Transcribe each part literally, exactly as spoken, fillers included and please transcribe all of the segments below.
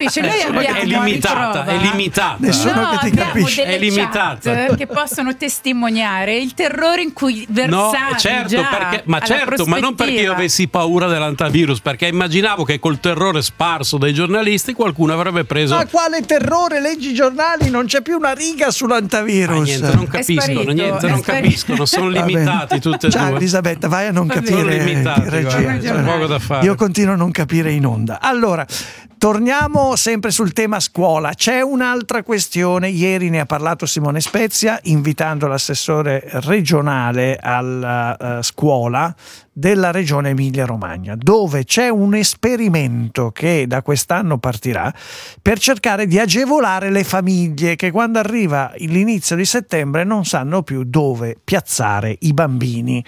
semplice, noi abbiamo è limitata, è limitata. Nessuno no, che ti abbiamo capisce. delle È limitata. chat che possono testimoniare il terrore in cui No, versavi certo, già perché, ma alla certo, ma non perché io prospettiva. avessi paura dell'antivirus, perché immaginavo che col terrore sparso dai giornalisti qualcuno avrebbe preso. Ma quale terrore, leggi i giornali, non c'è più una riga Ah, sull'antivirus. niente, non capiscono, sparito, niente, è non sparito. capiscono, sono Va bene. limitati tutte e Ciao due. Elisabetta, vai a non Va bene. capire Sono limitati, in regia. guarda, c'è Cioè, poco da fare. Io continuo a non capire in onda. Allora, torniamo sempre sul tema scuola. C'è un'altra questione, ieri ne ha parlato Simone Spezia invitando l'assessore regionale alla uh, scuola della regione Emilia-Romagna, dove c'è un esperimento che da quest'anno partirà per cercare di agevolare le famiglie che quando arriva l'inizio di settembre non sanno più dove piazzare i bambini,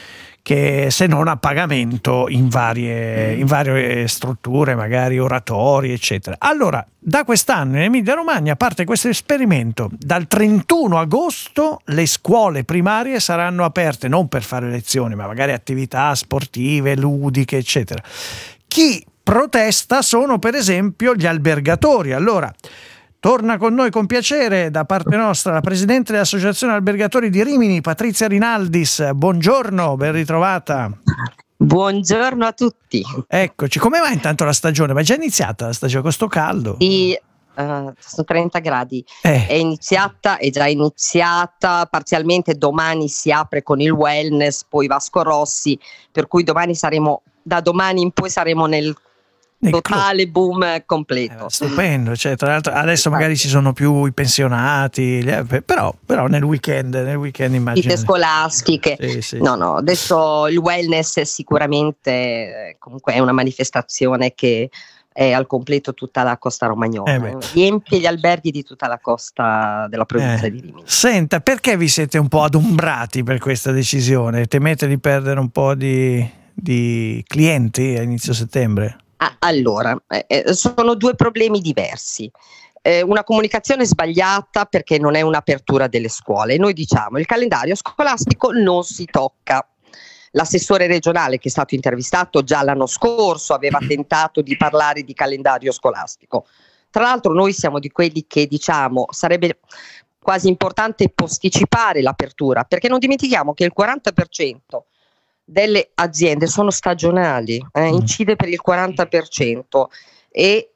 che se non a pagamento in varie, in varie strutture, magari oratori, eccetera. Allora, da quest'anno in Emilia-Romagna parte questo esperimento. Dal trentuno agosto le scuole primarie saranno aperte non per fare lezioni, ma magari attività sportive, ludiche, eccetera. Chi protesta sono per esempio gli albergatori. Allora, torna con noi con piacere da parte nostra la presidente dell'Associazione Albergatori di Rimini, Patrizia Rinaldis. Buongiorno, ben ritrovata. Buongiorno a tutti. Eccoci, come va intanto la stagione? Ma è già iniziata la stagione con sto caldo? Sì, uh, sono trenta gradi. Eh. È iniziata, è già iniziata parzialmente. Domani si apre con il wellness, poi Vasco Rossi, per cui domani saremo, da domani in poi saremo nel Nel totale boom completo. Eh, stupendo, cioè, tra l'altro adesso magari ci sono più i pensionati, gli- eh, però, però nel weekend, nel weekend immagino. Vite scolastiche. Sì, sì. No, no, adesso il wellness sicuramente eh, comunque è una manifestazione che è al completo tutta la costa romagnola, Eh beh. eh. riempie gli alberghi di tutta la costa della provincia Eh. di Rimini. Senta, perché vi siete un po' adombrati per questa decisione? Temete di perdere un po' di, di clienti a inizio settembre? Ah, allora, eh, eh, sono due problemi diversi. Eh, una comunicazione sbagliata perché non è un'apertura delle scuole. Noi diciamo il calendario scolastico non si tocca. L'assessore regionale che è stato intervistato già l'anno scorso aveva tentato di parlare di calendario scolastico. Tra l'altro noi siamo di quelli che diciamo sarebbe quasi importante posticipare l'apertura, perché non dimentichiamo che il quaranta per cento delle aziende sono stagionali, eh, incide per il quaranta per cento e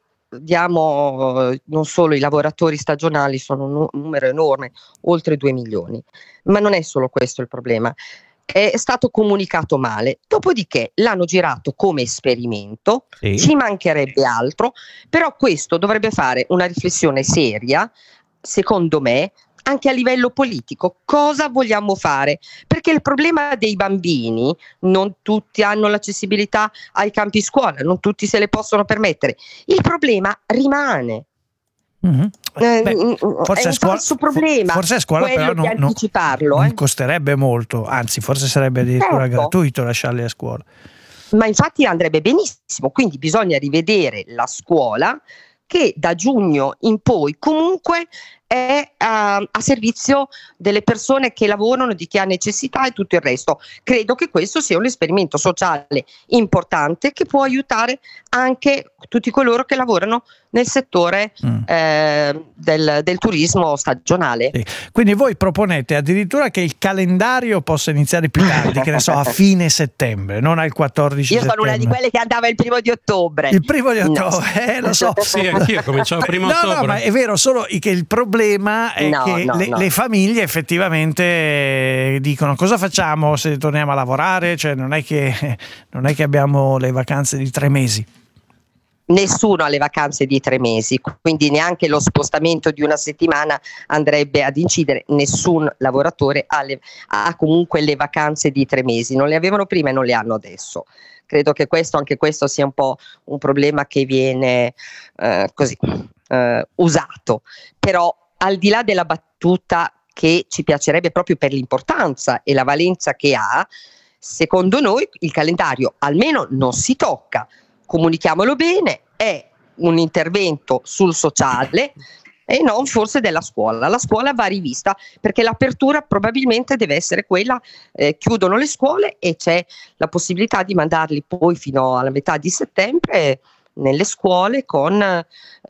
diamo eh, non solo i lavoratori stagionali, sono un nu- numero enorme, oltre due milioni, ma non è solo questo il problema. È stato comunicato male, dopodiché l'hanno girato come esperimento, Sì. ci mancherebbe altro, però questo dovrebbe fare una riflessione seria, secondo me, anche a livello politico. Cosa vogliamo fare? Perché il problema dei bambini, non tutti hanno l'accessibilità ai campi scuola, non tutti se le possono permettere. Il problema rimane. Mhm. Eh, Beh, mm, forse è a un scuola, falso problema, forse a scuola quello però di non, non- anticiparlo, non eh. costerebbe molto, anzi forse sarebbe addirittura Certo. gratuito lasciarli a scuola. Ma infatti andrebbe benissimo, quindi bisogna rivedere la scuola che da giugno in poi comunque è uh, a servizio delle persone che lavorano, di chi ha necessità e tutto il resto. Credo che questo sia un esperimento sociale importante che può aiutare anche tutti coloro che lavorano nel settore Mm. eh, del, del turismo stagionale. Sì. Quindi voi proponete addirittura che il calendario possa iniziare più tardi, che ne so, a fine settembre, non al quattordici Io settembre. sono una di quelle che andava il primo di ottobre. Il primo di No. ottobre, eh, lo so. Sì, anch'io cominciavo il primo No, ottobre. no, ma è vero, solo che il problema è No, che no, le, no. le famiglie effettivamente eh, dicono cosa facciamo se torniamo a lavorare, cioè non è che, non è che abbiamo le vacanze di tre mesi. Nessuno ha le vacanze di tre mesi, quindi neanche lo spostamento di una settimana andrebbe ad incidere. Nessun lavoratore ha, le- ha comunque le vacanze di tre mesi, non le avevano prima e non le hanno adesso. Credo che questo, anche questo sia un po' un problema che viene eh, così eh, usato, però al di là della battuta che ci piacerebbe proprio per l'importanza e la valenza che ha, secondo noi il calendario almeno non si tocca. Comunichiamolo bene, è un intervento sul sociale e non forse della scuola. La scuola va rivista perché l'apertura probabilmente deve essere quella, eh, chiudono le scuole e c'è la possibilità di mandarli poi fino alla metà di settembre nelle scuole con